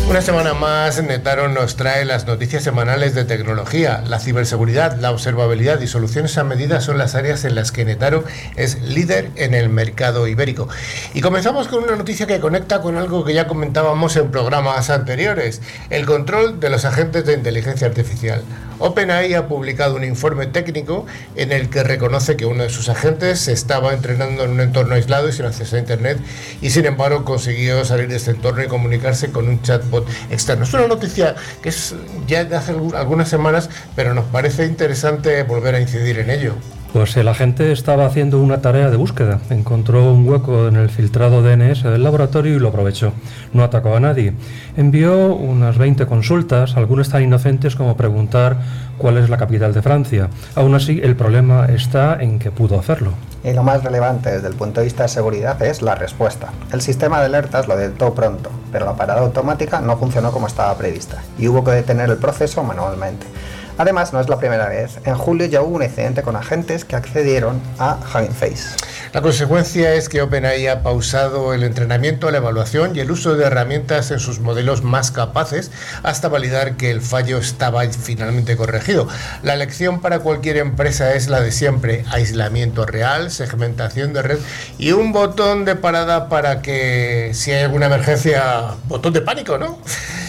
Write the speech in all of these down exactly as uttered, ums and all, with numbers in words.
Una semana más, Netaro nos trae las noticias semanales de tecnología. La ciberseguridad, la observabilidad y soluciones a medida son las áreas en las que Netaro es líder en el mercado ibérico. Y comenzamos con una noticia que conecta con algo que ya comentábamos en programas anteriores: el control de los agentes de inteligencia artificial. OpenAI ha publicado un informe técnico en el que reconoce que uno de sus agentes se estaba entrenando en un entorno aislado y sin acceso a Internet, y sin embargo consiguió salir de este entorno y comunicarse con un chatbot externo. Es una noticia que es ya de hace algunas semanas, pero nos parece interesante volver a incidir en ello. Pues el agente estaba haciendo una tarea de búsqueda, encontró un hueco en el filtrado D N S del laboratorio y lo aprovechó. No atacó a nadie. Envió unas veinte consultas, algunas tan inocentes como preguntar cuál es la capital de Francia. Aún así, el problema está en que pudo hacerlo. Y lo más relevante desde el punto de vista de seguridad es la respuesta. El sistema de alertas lo detectó pronto, pero la parada automática no funcionó como estaba prevista y hubo que detener el proceso manualmente. Además, no es la primera vez. En julio ya hubo un incidente con agentes que accedieron a Hugging Face. La consecuencia es que OpenAI ha pausado el entrenamiento, la evaluación y el uso de herramientas en sus modelos más capaces hasta validar que el fallo estaba finalmente corregido. La lección para cualquier empresa es la de siempre: aislamiento real, segmentación de red y un botón de parada para que, si hay alguna emergencia, botón de pánico, ¿no?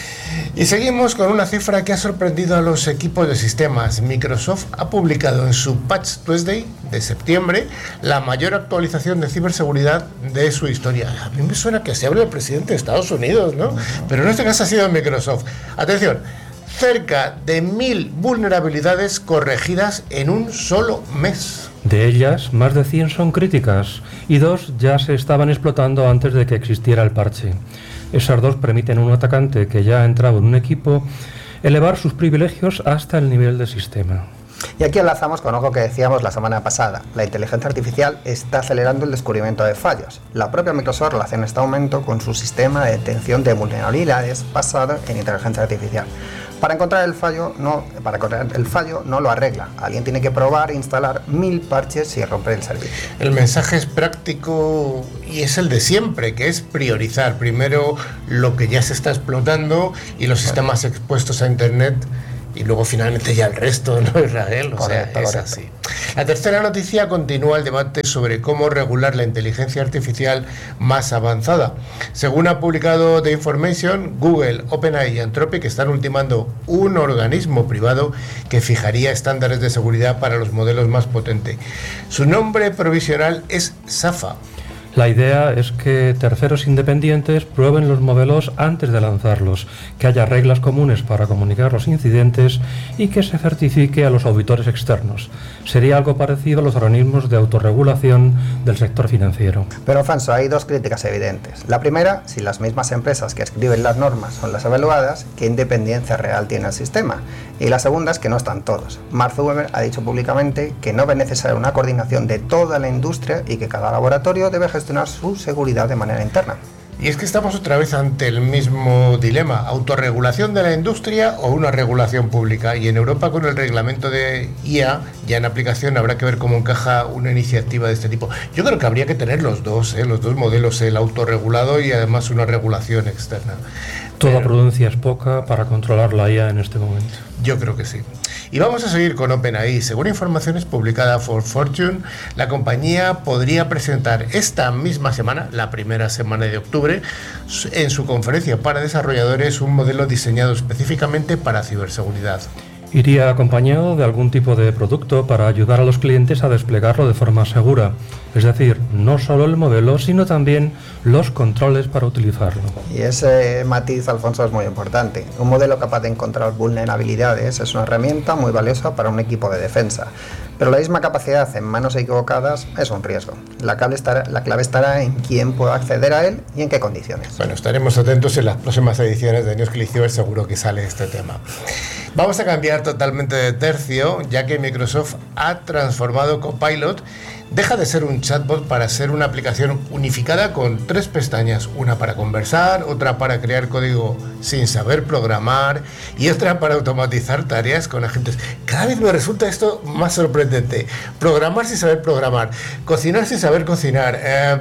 Y seguimos con una cifra que ha sorprendido a los equipos de sistemas. Microsoft ha publicado en su Patch Tuesday de septiembre la mayor actualización de ciberseguridad de su historia. A mí me suena que se habla del presidente de Estados Unidos, ¿no? Pero en este caso ha sido Microsoft. Atención, cerca de mil vulnerabilidades corregidas en un solo mes. De ellas, más de cien son críticas y dos ya se estaban explotando antes de que existiera el parche. Esas dos permiten a un atacante que ya ha entrado en un equipo elevar sus privilegios hasta el nivel de sistema. Y aquí enlazamos con algo que decíamos la semana pasada. La inteligencia artificial está acelerando el descubrimiento de fallos. La propia Microsoft relaciona este aumento con su sistema de detección de vulnerabilidades basado en inteligencia artificial. Para encontrar el fallo, no, para encontrar el fallo no lo arregla. Alguien tiene que probar e instalar mil parches y romper el servicio. El mensaje es práctico y es el de siempre, que es priorizar primero lo que ya se está explotando y los sistemas expuestos a Internet, y luego finalmente ya el resto, ¿no, Israel? O correcto, sea, es correcto. así. La tercera noticia continúa el debate sobre cómo regular la inteligencia artificial más avanzada. Según ha publicado The Information, Google, OpenAI y Anthropic están ultimando un organismo privado que fijaría estándares de seguridad para los modelos más potentes. Su nombre provisional es SAFA. La idea es que terceros independientes prueben los modelos antes de lanzarlos, que haya reglas comunes para comunicar los incidentes y que se certifique a los auditores externos. Sería algo parecido a los organismos de autorregulación del sector financiero. Pero, Alfonso, hay dos críticas evidentes. La primera, si las mismas empresas que escriben las normas son las evaluadas, ¿qué independencia real tiene el sistema? Y la segunda es que no están todos. Mark Zuckerberg ha dicho públicamente que no ve necesaria una coordinación de toda la industria y que cada laboratorio debe gestionar su seguridad de manera interna. Y es que estamos otra vez ante el mismo dilema: autorregulación de la industria o una regulación pública. Y en Europa, con el reglamento de I A ya en aplicación, habrá que ver cómo encaja una iniciativa de este tipo. Yo creo que habría que tener los dos, ¿eh? los dos modelos, el autorregulado y además una regulación externa. Toda Pero prudencia es poca para controlar la I A en este momento. yo creo que sí. Y vamos a seguir con OpenAI. Según informaciones publicadas por Fortune, la compañía podría presentar esta misma semana, la primera semana de octubre, en su conferencia para desarrolladores, un modelo diseñado específicamente para ciberseguridad. Iría acompañado de algún tipo de producto para ayudar a los clientes a desplegarlo de forma segura. Es decir, no solo el modelo, sino también los controles para utilizarlo. Y ese matiz, Alfonso, es muy importante. Un modelo capaz de encontrar vulnerabilidades es una herramienta muy valiosa para un equipo de defensa. Pero la misma capacidad en manos equivocadas es un riesgo. La clave estará, la clave estará en quién pueda acceder a él y en qué condiciones. Bueno, estaremos atentos en las próximas ediciones de News Click Cyber, seguro que sale este tema. Vamos a cambiar totalmente de tercio, ya que Microsoft ha transformado Copilot. Deja de ser un chatbot para ser una aplicación unificada con tres pestañas, una para conversar, otra para crear código sin saber programar y otra para automatizar tareas con agentes. Cada vez me resulta esto más sorprendente. Programar sin saber programar, cocinar sin saber cocinar, eh,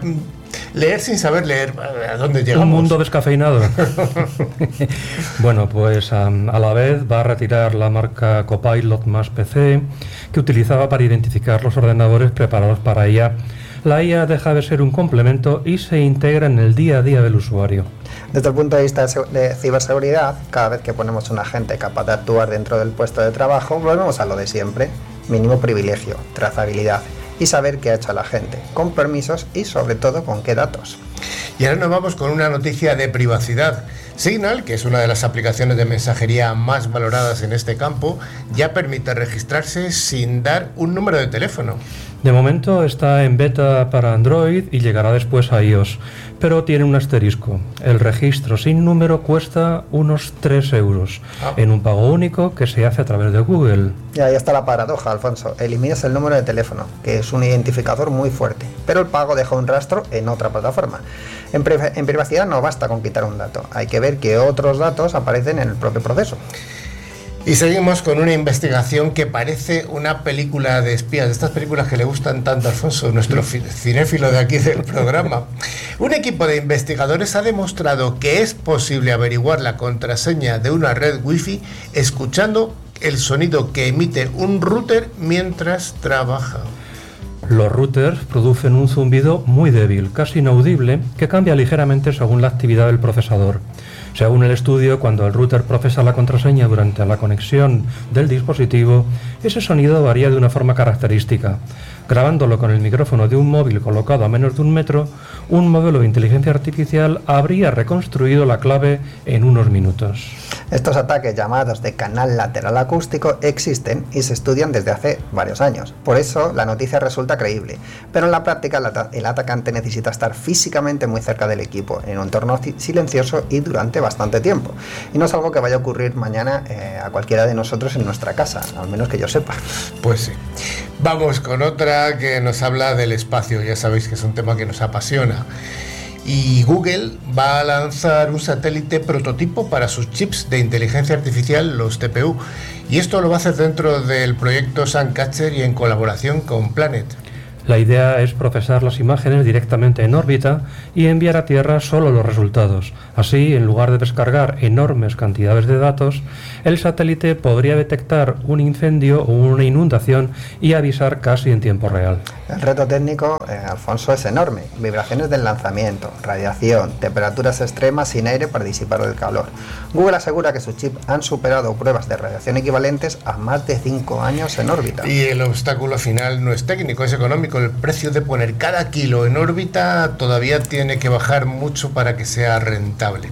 Leer sin saber leer, ¿a dónde llegamos? Un mundo descafeinado. Bueno, pues a, a la vez va a retirar la marca Copilot más P C, que utilizaba para identificar los ordenadores preparados para I A. La I A deja de ser un complemento y se integra en el día a día del usuario. Desde el punto de vista de ciberseguridad, cada vez que ponemos un agente capaz de actuar dentro del puesto de trabajo, volvemos a lo de siempre: mínimo privilegio, trazabilidad y saber qué ha hecho la gente, con permisos y sobre todo con qué datos. Y ahora nos vamos con una noticia de privacidad. Signal, que es una de las aplicaciones de mensajería más valoradas en este campo, ya permite registrarse sin dar un número de teléfono. De momento está en beta para Android y llegará después a iOS, pero tiene un asterisco. El registro sin número cuesta unos tres euros, ah. en un pago único que se hace a través de Google. Y ahí está la paradoja, Alfonso. Eliminas el número de teléfono, que es un identificador muy fuerte, pero el pago deja un rastro en otra plataforma. En, pri- en privacidad no basta con quitar un dato, hay que ver que otros datos aparecen en el propio proceso. Y seguimos con una investigación que parece una película de espías, de estas películas que le gustan tanto a Alfonso, nuestro cinéfilo de aquí del programa. Un equipo de investigadores ha demostrado que es posible averiguar la contraseña de una red wifi escuchando el sonido que emite un router mientras trabaja. Los routers producen un zumbido muy débil, casi inaudible, que cambia ligeramente según la actividad del procesador. Según el estudio, cuando el router procesa la contraseña durante la conexión del dispositivo, ese sonido varía de una forma característica. Grabándolo con el micrófono de un móvil colocado a menos de un metro, un modelo de inteligencia artificial habría reconstruido la clave en unos minutos. Estos ataques llamados de canal lateral acústico existen y se estudian desde hace varios años. Por eso la noticia resulta creíble, pero en la práctica el atacante necesita estar físicamente muy cerca del equipo, en un entorno silencioso y durante bastante tiempo. Y no es algo que vaya a ocurrir mañana eh, a cualquiera de nosotros en nuestra casa, al menos que yo sepa. Pues sí. Vamos con otra que nos habla del espacio. Ya sabéis que es un tema que nos apasiona. Y Google va a lanzar un satélite prototipo para sus chips de inteligencia artificial, los T P U. Y esto lo va a hacer dentro del proyecto Suncatcher y en colaboración con Planet. La idea es procesar las imágenes directamente en órbita y enviar a Tierra solo los resultados. Así, en lugar de descargar enormes cantidades de datos, el satélite podría detectar un incendio o una inundación y avisar casi en tiempo real. El reto técnico, eh, Alfonso, es enorme. Vibraciones del lanzamiento, radiación, temperaturas extremas sin aire para disipar el calor. Google asegura que sus chips han superado pruebas de radiación equivalentes a más de cinco años en órbita. Y el obstáculo final no es técnico, es económico. El precio de poner cada kilo en órbita todavía tiene que bajar mucho para que sea rentable.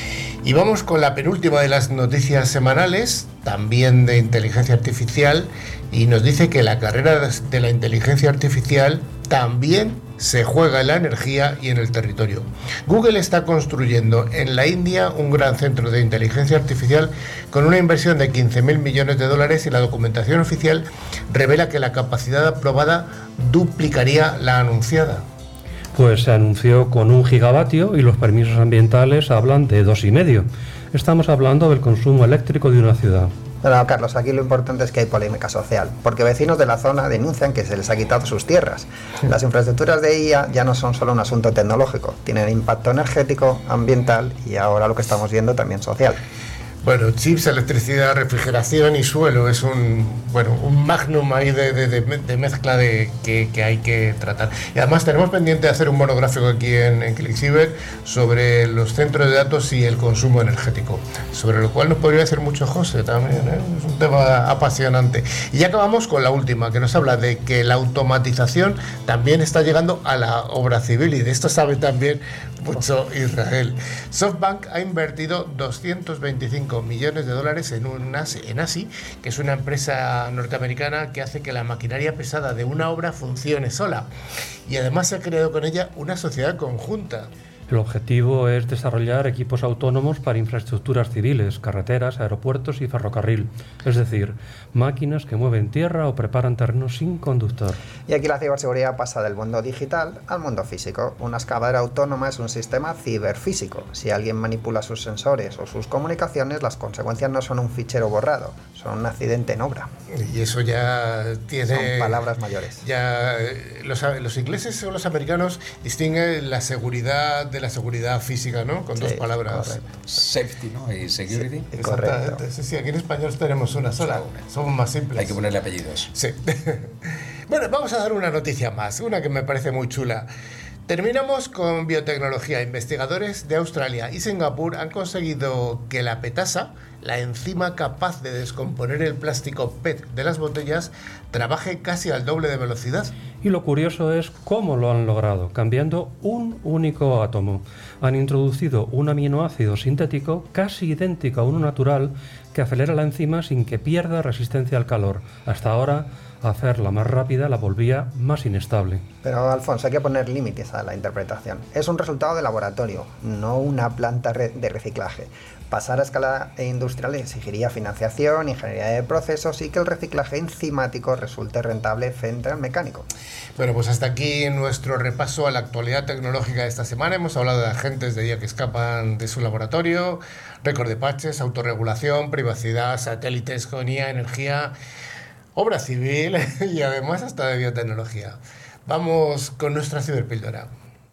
Y vamos con la penúltima de las noticias semanales, también de inteligencia artificial, y nos dice que la carrera de la inteligencia artificial también se juega en la energía y en el territorio. Google está construyendo en la India un gran centro de inteligencia artificial con una inversión de quince mil millones de dólares y la documentación oficial revela que la capacidad aprobada duplicaría la anunciada. Pues se anunció con un gigavatio y los permisos ambientales hablan de dos y medio. Estamos hablando del consumo eléctrico de una ciudad. Pero Carlos, aquí lo importante es que hay polémica social, porque vecinos de la zona denuncian que se les ha quitado sus tierras. Las infraestructuras de I A ya no son solo un asunto tecnológico, tienen impacto energético, ambiental y ahora lo que estamos viendo también social. Bueno, chips, electricidad, refrigeración y suelo es un bueno un magnum ahí de, de, de, de mezcla de que, que hay que tratar. Y además tenemos pendiente de hacer un monográfico aquí en, en ClickCiber sobre los centros de datos y el consumo energético, sobre lo cual nos podría decir mucho José también, ¿eh? Es un tema apasionante. Y ya acabamos con la última, que nos habla de que la automatización también está llegando a la obra civil, y de esto sabe también mucho Israel. SoftBank ha invertido doscientos veinticinco millones de dólares en, un A S I, en A S I, que es una empresa norteamericana que hace que la maquinaria pesada de una obra funcione sola. Y además se ha creado con ella una sociedad conjunta. El objetivo es desarrollar equipos autónomos para infraestructuras civiles, carreteras, aeropuertos y ferrocarril. Es decir, máquinas que mueven tierra o preparan terrenos sin conductor. Y aquí la ciberseguridad pasa del mundo digital al mundo físico. Una excavadora autónoma es un sistema ciberfísico. Si alguien manipula sus sensores o sus comunicaciones, las consecuencias no son un fichero borrado, son un accidente en obra. Y eso ya tiene... Son palabras mayores. Ya los, los ingleses o los americanos distinguen la seguridad de la seguridad física, ¿no? Con sí, dos palabras. Correcto. Safety, ¿no? Y security. Sí, correcto. Sí, sí, aquí en español tenemos una sola. Somos más simples. Hay que ponerle apellidos. Sí. Bueno, vamos a dar una noticia más, una que me parece muy chula. Terminamos con biotecnología. Investigadores de Australia y Singapur han conseguido que la petasa, la enzima capaz de descomponer el plástico P E T de las botellas, trabaje casi al doble de velocidad. Y lo curioso es cómo lo han logrado, cambiando un único átomo. Han introducido un aminoácido sintético casi idéntico a uno natural que acelera la enzima sin que pierda resistencia al calor. Hasta ahora, hacerla más rápida la volvía más inestable. Pero, Alfonso, hay que poner límites a la interpretación. Es un resultado de laboratorio, no una planta de reciclaje. Pasar a escala industrial exigiría financiación, ingeniería de procesos y que el reciclaje enzimático resulte rentable frente al mecánico. Bueno, pues hasta aquí nuestro repaso a la actualidad tecnológica de esta semana. Hemos hablado de agentes de I A que escapan de su laboratorio, récord de parches, autorregulación, privacidad, satélites con I A, energía, obra civil y además hasta de biotecnología. Vamos con nuestra ciberpíldora.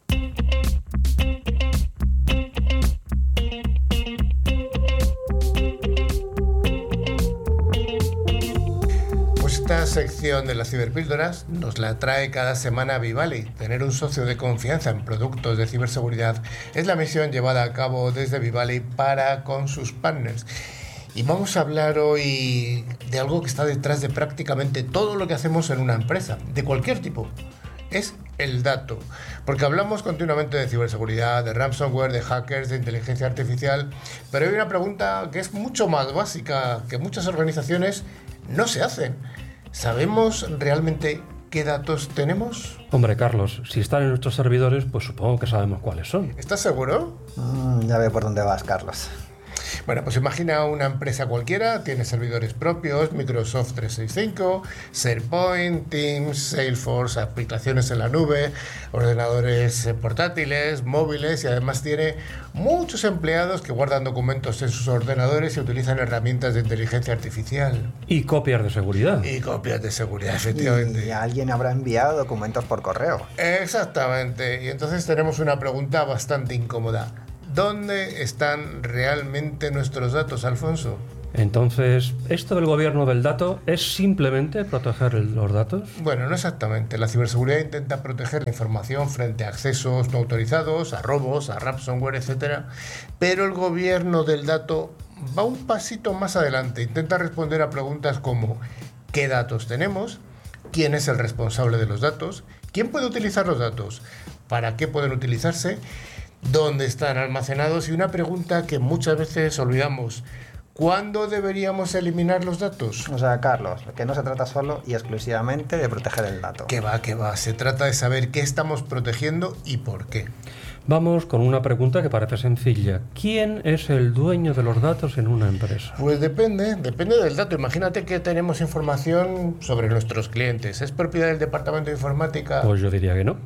Esta sección de las ciberpíldoras nos la trae cada semana Vivali. Tener un socio de confianza en productos de ciberseguridad es la misión llevada a cabo desde Vivali para con sus partners. Y vamos a hablar hoy de algo que está detrás de prácticamente todo lo que hacemos en una empresa, de cualquier tipo. Es el dato. Porque hablamos continuamente de ciberseguridad, de ransomware, de hackers, de inteligencia artificial, pero hay una pregunta que es mucho más básica, que muchas organizaciones no se hacen. ¿Sabemos realmente qué datos tenemos? Hombre, Carlos, si están en nuestros servidores, pues supongo que sabemos cuáles son. ¿Estás seguro? Mm, ya veo por dónde vas, Carlos. Bueno, pues imagina una empresa cualquiera, tiene servidores propios, Microsoft trescientos sesenta y cinco, SharePoint, Teams, Salesforce, aplicaciones en la nube, ordenadores portátiles, móviles y además tiene muchos empleados que guardan documentos en sus ordenadores y utilizan herramientas de inteligencia artificial. Y copias de seguridad. Y copias de seguridad, efectivamente. Y alguien habrá enviado documentos por correo. Exactamente. Y entonces tenemos una pregunta bastante incómoda. ¿Dónde están realmente nuestros datos, Alfonso? Entonces, ¿esto del gobierno del dato es simplemente proteger los datos? Bueno, no exactamente. La ciberseguridad intenta proteger la información frente a accesos no autorizados, a robos, a ransomware, etcétera. Pero el gobierno del dato va un pasito más adelante. Intenta responder a preguntas como ¿qué datos tenemos? ¿Quién es el responsable de los datos? ¿Quién puede utilizar los datos? ¿Para qué pueden utilizarse? ¿Dónde están almacenados? Y una pregunta que muchas veces olvidamos. ¿Cuándo deberíamos eliminar los datos? O sea, Carlos, que no se trata solo y exclusivamente de proteger el dato. Que va, que va. Se trata de saber qué estamos protegiendo y por qué. Vamos con una pregunta que parece sencilla. ¿Quién es el dueño de los datos en una empresa? Pues depende, depende del dato. Imagínate que tenemos información sobre nuestros clientes. ¿Es propiedad del departamento de informática? Pues yo diría que no.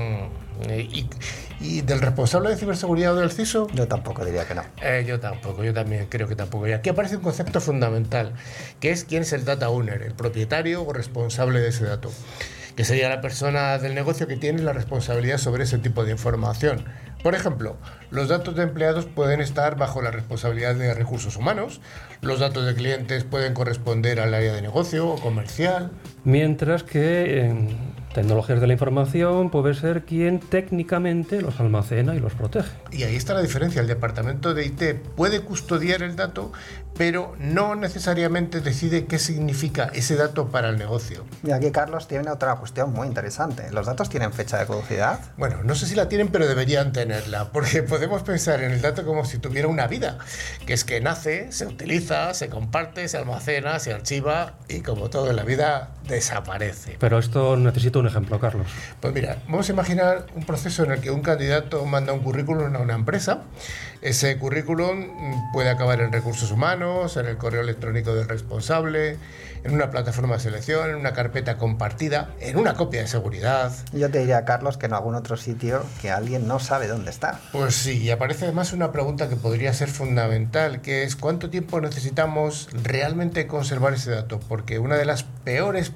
Mm, y, ¿Y del responsable de ciberseguridad o del C I S O? Yo tampoco diría que no. Eh, yo tampoco, yo también creo que tampoco. Y aquí aparece un concepto fundamental, que es quién es el data owner, el propietario o responsable de ese dato, que sería la persona del negocio que tiene la responsabilidad sobre ese tipo de información. Por ejemplo, los datos de empleados pueden estar bajo la responsabilidad de recursos humanos, los datos de clientes pueden corresponder al área de negocio o comercial. Mientras que en tecnologías de la información puede ser quien técnicamente los almacena y los protege. Y ahí está la diferencia. El departamento de I T puede custodiar el dato, pero no necesariamente decide qué significa ese dato para el negocio. Y aquí Carlos tiene otra cuestión muy interesante. ¿Los datos tienen fecha de caducidad? Bueno, no sé si la tienen, pero deberían tenerla, porque podemos pensar en el dato como si tuviera una vida, que es que nace, se utiliza, se comparte, se almacena, se archiva y como todo en la vida desaparece. Pero esto necesita un ejemplo, Carlos. Pues mira, vamos a imaginar un proceso en el que un candidato manda un currículum a una empresa. Ese currículum puede acabar en recursos humanos, en el correo electrónico del responsable, en una plataforma de selección, en una carpeta compartida, en una copia de seguridad. Yo te diría, Carlos, que en algún otro sitio que alguien no sabe dónde está. Pues sí, y aparece además una pregunta que podría ser fundamental, que es ¿cuánto tiempo necesitamos realmente conservar ese dato? Porque una de las peores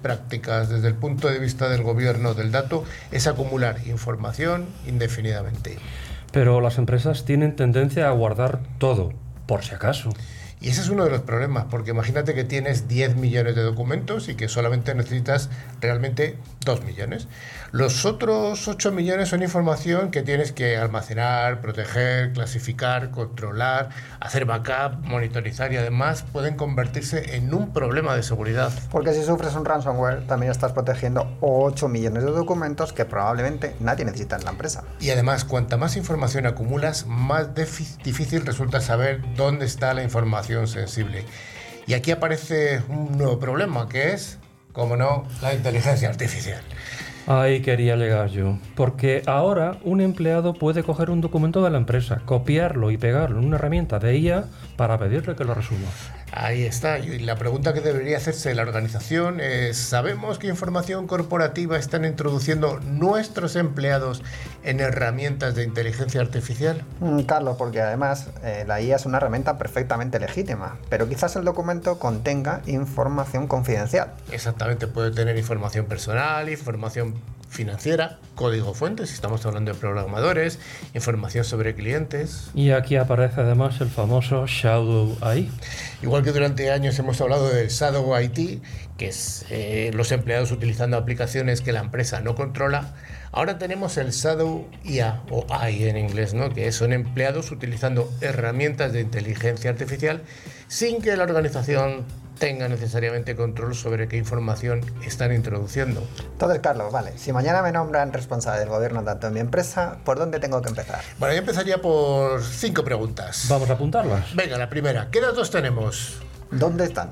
prácticas desde el punto de vista del gobierno del dato es acumular información indefinidamente. Pero las empresas tienen tendencia a guardar todo, por si acaso. Y ese es uno de los problemas, porque imagínate que tienes diez millones de documentos y que solamente necesitas realmente dos millones. Los otros ocho millones son información que tienes que almacenar, proteger, clasificar, controlar, hacer backup, monitorizar y además pueden convertirse en un problema de seguridad. Porque si sufres un ransomware, también estás protegiendo ocho millones de documentos que probablemente nadie necesita en la empresa. Y además, cuanta más información acumulas, más difícil resulta saber dónde está la información sensible. Y aquí aparece un nuevo problema, que es, como no, la inteligencia artificial. Ahí quería llegar yo, porque ahora un empleado puede coger un documento de la empresa, copiarlo y pegarlo en una herramienta de I A para pedirle que lo resuma. Ahí está, y la pregunta que debería hacerse la organización es: ¿sabemos qué información corporativa están introduciendo nuestros empleados en herramientas de inteligencia artificial? Mm, Carlos, porque además eh, la I A es una herramienta perfectamente legítima, pero quizás el documento contenga información confidencial. Exactamente, puede tener información personal, información financiera, código fuente, si estamos hablando de programadores, información sobre clientes. Y aquí aparece además el famoso Shadow I A. Igual que durante años hemos hablado del Shadow I T, que es eh, los empleados utilizando aplicaciones que la empresa no controla, ahora tenemos el Shadow I A, o A I en inglés, ¿no? Que son empleados utilizando herramientas de inteligencia artificial sin que la organización tenga necesariamente control sobre qué información están introduciendo. Entonces, Carlos, vale, si mañana me nombran responsable del gobierno tanto en mi empresa, ¿por dónde tengo que empezar? Bueno, yo empezaría por cinco preguntas. Vamos a apuntarlas. Venga, la primera. ¿Qué datos tenemos? ¿Dónde están?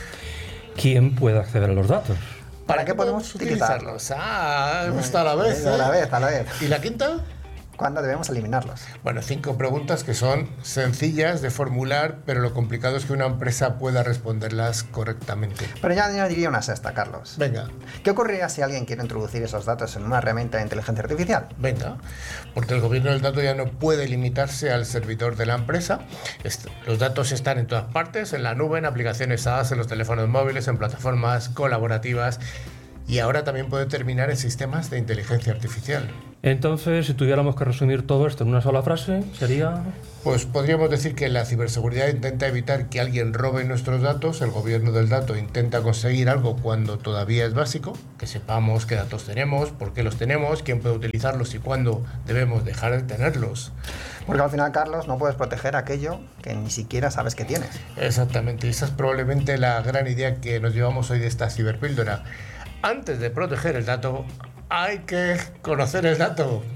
¿Quién puede acceder a los datos? ¿Para qué podemos utilizarlos? Ah, está a la vez. ¿eh? A la vez, a la vez. ¿Y la quinta? ¿Cuándo debemos eliminarlos? Bueno, cinco preguntas que son sencillas de formular, pero lo complicado es que una empresa pueda responderlas correctamente. Pero ya añadiría una sexta, Carlos. Venga. ¿Qué ocurriría si alguien quiere introducir esos datos en una herramienta de inteligencia artificial? Venga, porque el gobierno del dato ya no puede limitarse al servidor de la empresa. Los datos están en todas partes, en la nube, en aplicaciones SaaS, en los teléfonos móviles, en plataformas colaborativas. Y ahora también puede terminar en sistemas de inteligencia artificial. Entonces, si tuviéramos que resumir todo esto en una sola frase, sería... Pues podríamos decir que la ciberseguridad intenta evitar que alguien robe nuestros datos, el gobierno del dato intenta conseguir algo cuando todavía es básico, que sepamos qué datos tenemos, por qué los tenemos, quién puede utilizarlos y cuándo debemos dejar de tenerlos. Porque al final, Carlos, no puedes proteger aquello que ni siquiera sabes que tienes. Exactamente, y esa es probablemente la gran idea que nos llevamos hoy de esta ciberpíldora. Antes de proteger el dato, hay que conocer el dato.